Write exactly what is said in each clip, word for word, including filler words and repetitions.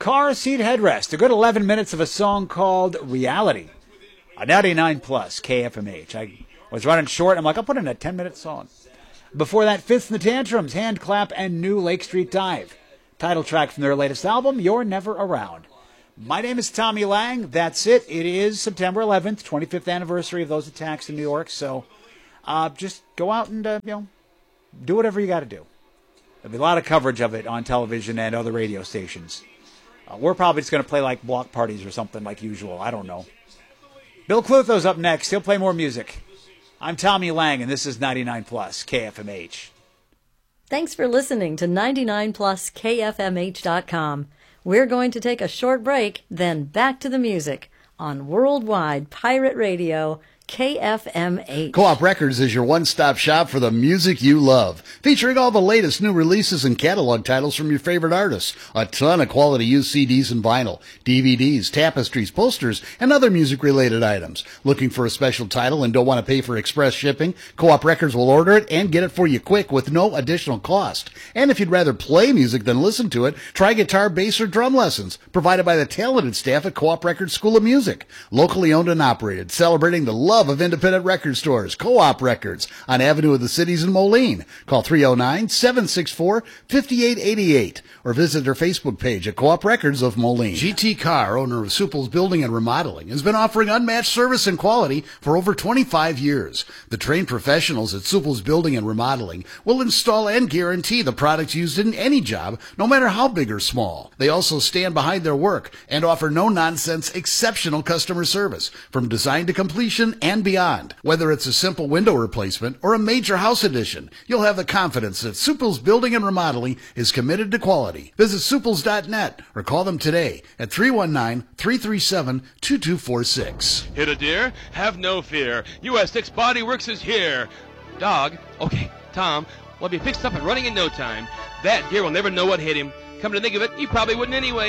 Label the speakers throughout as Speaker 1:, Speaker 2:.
Speaker 1: car seat headrest. A good eleven minutes of a song called Reality on ninety-nine plus K F M H. I was running short. I'm like, I'll put in a ten-minute song. Before that, Fits and the Tantrums, Hand Clap, and New Lake Street Dive. Title track from their latest album, You're Never Around. My name is Tommy Lang. That's it. It is September eleventh, twenty-fifth anniversary of those attacks in New York. So uh, just go out and, uh, you know, do whatever you got to do. There'll be a lot of coverage of it on television and other radio stations. Uh, we're probably just going to play like block parties or something like usual. I don't know. Bill Clutho's up next. He'll play more music. I'm Tommy Lang, and this is ninety-nine plus K F M H.
Speaker 2: Thanks for listening to ninety-nine plus K F M H dot com. We're going to take a short break, then back to the music on Worldwide Pirate Radio, K F M H.
Speaker 3: Co-op Records is your one-stop shop for the music you love, featuring all the latest new releases and catalog titles from your favorite artists. A ton of quality used C Ds and vinyl, D V Ds, tapestries, posters, and other music-related items. Looking for a special title and don't want to pay for express shipping? Co-op Records will order it and get it for you quick with no additional cost. And if you'd rather play music than listen to it, try guitar, bass, or drum lessons, provided by the talented staff at Co-op Records School of Music. Locally owned and operated, celebrating the love of independent record stores. Co-op Records on Avenue of the Cities in Moline. Call three oh nine, seven six four, five eight eight eight or visit their Facebook page at Co-op Records of Moline. G T Carr, owner of Supple's Building and Remodeling, has been offering unmatched service and quality for over twenty-five years. The trained professionals at Supple's Building and Remodeling will install and guarantee the products used in any job, no matter how big or small. They also stand behind their work and offer no-nonsense, exceptional customer service from design to completion and beyond. Whether it's a simple window replacement or a major house addition, you'll have the confidence that Supple's Building and Remodeling is committed to quality. Visit Supples dot net or call them today at three one nine, three three seven, two two four six.
Speaker 4: Hit a deer? Have no fear. U S six Body Works is here. Dog? Okay, Tom, will be fixed up and running in no time. That deer will never know what hit him. Come to think of it, he probably wouldn't anyway.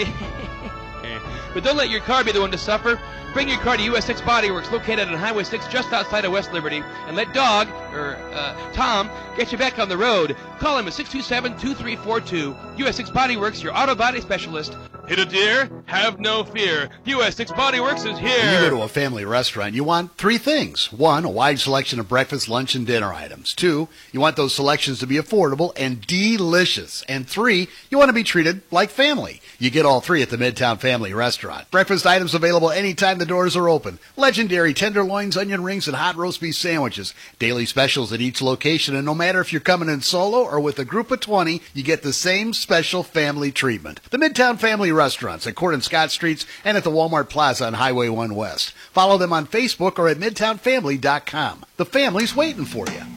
Speaker 4: But don't let your car be the one to suffer. Bring your car to U S six Body Works, located on Highway six just outside of West Liberty, and let Dog, or uh, Tom, get you back on the road. Call him at six two seven, two three four two. U S six Body Works, your auto body specialist. Hit a deer? Have no fear. U S six Body Works is here.
Speaker 3: When you go to a family restaurant, you want three things. One, a wide selection of breakfast, lunch, and dinner items. Two, you want those selections to be affordable and delicious. And three, you want to be treated like family. You get all three at the Midtown Family Restaurant. Breakfast items available anytime the doors are open. Legendary tenderloins, onion rings, and hot roast beef sandwiches. Daily specials at each location, and no matter if you're coming in solo or with a group of twenty, you get the same special family treatment. The Midtown Family Restaurants at Court and Scott Streets and at the Walmart Plaza on Highway one West. Follow them on Facebook or at midtown family dot com. The family's waiting for you.